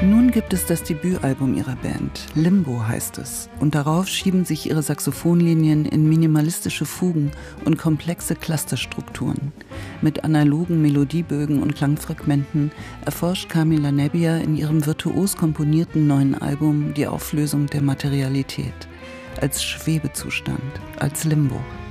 Nun gibt es das Debütalbum ihrer Band. Limbo heißt es. Und darauf schieben sich ihre Saxophonlinien in minimalistische Fugen und komplexe Clusterstrukturen. Mit analogen Melodiebögen und Klangfragmenten erforscht Camila Nebbia in ihrem virtuos komponierten neuen Album die Auflösung der Materialität. Als Schwebezustand, als Limbo.